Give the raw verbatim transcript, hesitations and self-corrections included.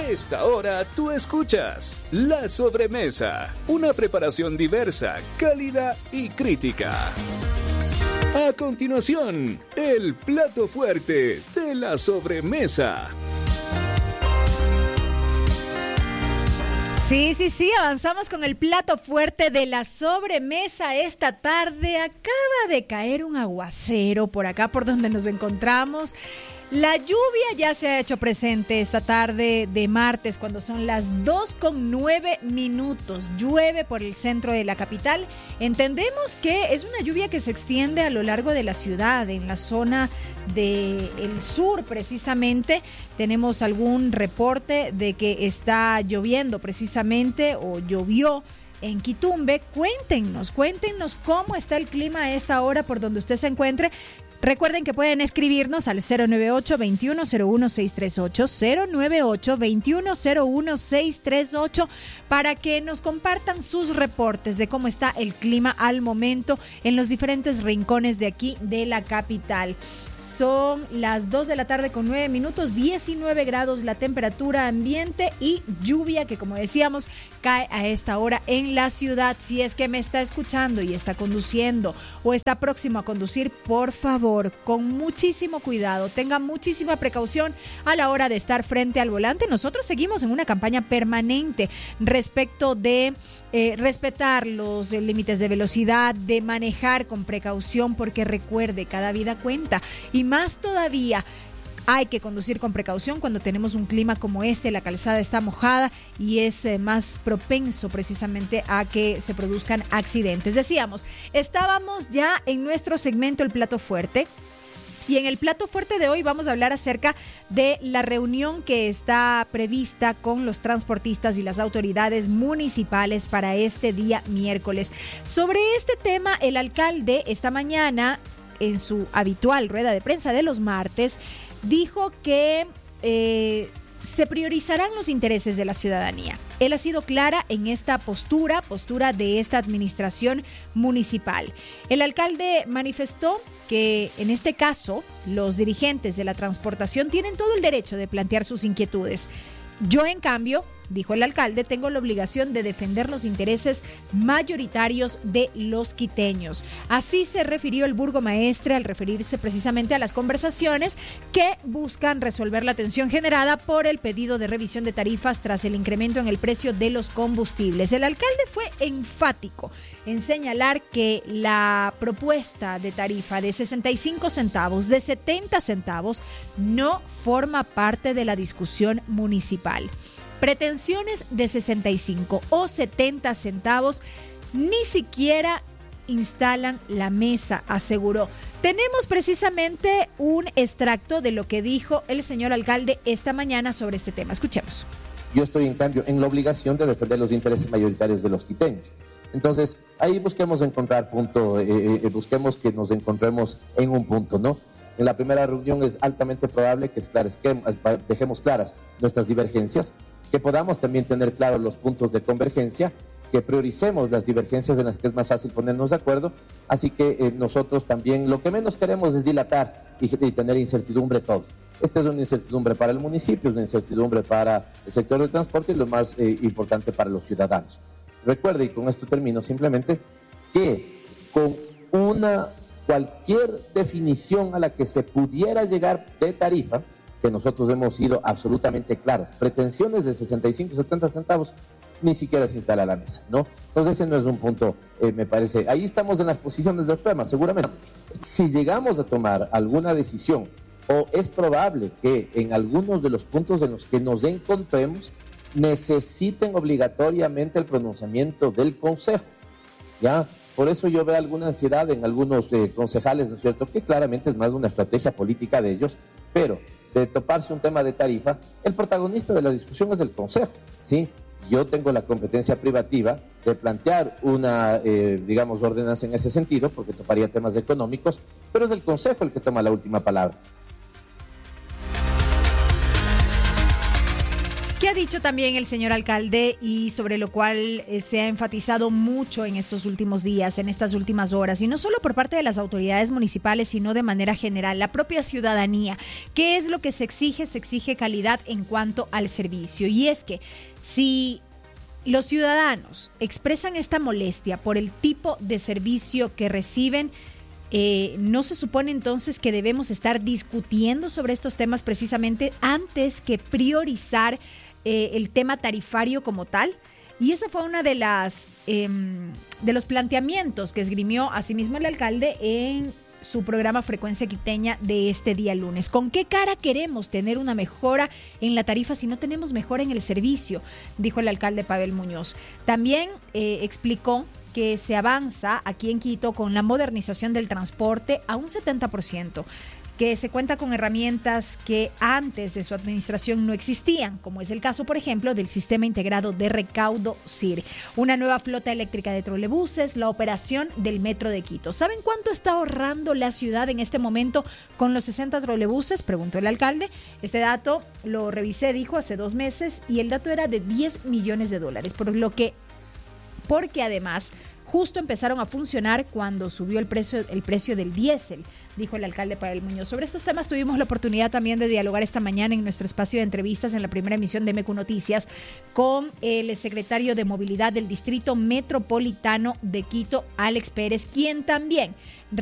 esta hora tú escuchas La Sobremesa, una preparación diversa, cálida y crítica. A continuación, el plato fuerte de la sobremesa. Sí, sí, sí, avanzamos con el plato fuerte de la sobremesa esta tarde. Acaba de caer un aguacero por acá, por donde nos encontramos. La lluvia ya se ha hecho presente esta tarde de martes, cuando son las dos con nueve minutos. Llueve por el centro de la capital. Entendemos que es una lluvia que se extiende a lo largo de la ciudad, en la zona del sur precisamente. Tenemos algún reporte de que está lloviendo precisamente o llovió en Quitumbe. Cuéntenos, cuéntenos cómo está el clima a esta hora por donde usted se encuentre. Recuerden que pueden escribirnos al cero nueve ocho, veintiuno cero uno, seiscientos treinta y ocho, cero nueve ocho, veintiuno cero uno, seiscientos treinta y ocho, para que nos compartan sus reportes de cómo está el clima al momento en los diferentes rincones de aquí de la capital. Son las dos de la tarde con nueve minutos, diecinueve grados la temperatura ambiente y lluvia que, como decíamos, cae a esta hora en la ciudad. Si es que me está escuchando y está conduciendo o está próximo a conducir, por favor, con muchísimo cuidado, tenga muchísima precaución a la hora de estar frente al volante. Nosotros seguimos en una campaña permanente respecto de Eh, respetar los eh, límites de velocidad, de manejar con precaución, porque recuerde, cada vida cuenta, y más todavía hay que conducir con precaución cuando tenemos un clima como este. La calzada está mojada y es eh, más propenso precisamente a que se produzcan accidentes. Decíamos, estábamos ya en nuestro segmento El Plato Fuerte. Y en el plato fuerte de hoy vamos a hablar acerca de la reunión que está prevista con los transportistas y las autoridades municipales para este día miércoles. Sobre este tema, el alcalde esta mañana, en su habitual rueda de prensa de los martes, dijo que eh, se priorizarán los intereses de la ciudadanía. Él ha sido clara en esta postura, postura de esta administración municipal. El alcalde manifestó que en este caso los dirigentes de la transportación tienen todo el derecho de plantear sus inquietudes. Yo, en cambio, dijo el alcalde, tengo la obligación de defender los intereses mayoritarios de los quiteños. Así se refirió el burgomaestre al referirse precisamente a las conversaciones que buscan resolver la tensión generada por el pedido de revisión de tarifas tras el incremento en el precio de los combustibles. El alcalde fue enfático en señalar que la propuesta de tarifa de sesenta y cinco centavos, de setenta centavos, no forma parte de la discusión municipal. Pretensiones de sesenta y cinco o setenta centavos ni siquiera instalan la mesa, aseguró. Tenemos precisamente un extracto de lo que dijo el señor alcalde esta mañana sobre este tema. Escuchemos. Yo estoy, en cambio, en la obligación de defender los intereses mayoritarios de los quiteños. Entonces, ahí busquemos encontrar punto, eh, eh, busquemos que nos encontremos en un punto, ¿no? En la primera reunión es altamente probable que esclarezquemos, dejemos claras nuestras divergencias, que podamos también tener claros los puntos de convergencia, que prioricemos las divergencias en las que es más fácil ponernos de acuerdo. Así que eh, nosotros también lo que menos queremos es dilatar y, y tener incertidumbre todos. Esta es una incertidumbre para el municipio, es una incertidumbre para el sector de transporte y lo más eh, importante para los ciudadanos. Recuerde, y con esto termino simplemente, que con una cualquier definición a la que se pudiera llegar de tarifa, que nosotros hemos sido absolutamente claros, pretensiones de sesenta y cinco, setenta centavos, ni siquiera se instala a la mesa, ¿no? Entonces ese no es un punto, eh, me parece, ahí estamos en las posiciones de los temas, seguramente. Si llegamos a tomar alguna decisión, o es probable que en algunos de los puntos en los que nos encontremos, necesiten obligatoriamente el pronunciamiento del Consejo, ¿ya? Por eso yo veo alguna ansiedad en algunos eh, concejales, ¿no es cierto?, que claramente es más una estrategia política de ellos, pero de toparse un tema de tarifa, el protagonista de la discusión es el Consejo, ¿sí? Yo tengo la competencia privativa de plantear una, eh, digamos, ordenanza en ese sentido, porque toparía temas económicos, pero es el Consejo el que toma la última palabra. ¿Qué ha dicho también el señor alcalde y sobre lo cual eh, se ha enfatizado mucho en estos últimos días, en estas últimas horas, y no solo por parte de las autoridades municipales, sino de manera general, la propia ciudadanía? ¿Qué es lo que se exige? Se exige calidad en cuanto al servicio. Y es que si los ciudadanos expresan esta molestia por el tipo de servicio que reciben, Eh, ¿no se supone entonces que debemos estar discutiendo sobre estos temas precisamente antes que priorizar eh, el tema tarifario como tal? Y esa fue una de las eh, de los planteamientos que esgrimió asimismo el alcalde en su programa Frecuencia Quiteña de este día lunes. ¿Con qué cara queremos tener una mejora en la tarifa si no tenemos mejora en el servicio?, dijo el alcalde Pavel Muñoz. También eh, explicó que se avanza aquí en Quito con la modernización del transporte a un setenta por ciento, que se cuenta con herramientas que antes de su administración no existían, como es el caso, por ejemplo, del Sistema Integrado de Recaudo S I R, una nueva flota eléctrica de trolebuses, la operación del Metro de Quito. ¿Saben cuánto está ahorrando la ciudad en este momento con los sesenta trolebuses?, preguntó el alcalde. Este dato lo revisé, dijo, hace dos meses, y el dato era de diez millones de dólares, por lo que, porque además justo empezaron a funcionar cuando subió el precio, el precio del diésel, dijo el alcalde Pavel Muñoz. Sobre estos temas tuvimos la oportunidad también de dialogar esta mañana en nuestro espacio de entrevistas en la primera emisión de M Q Noticias con el secretario de Movilidad del Distrito Metropolitano de Quito, Alex Pérez, quien también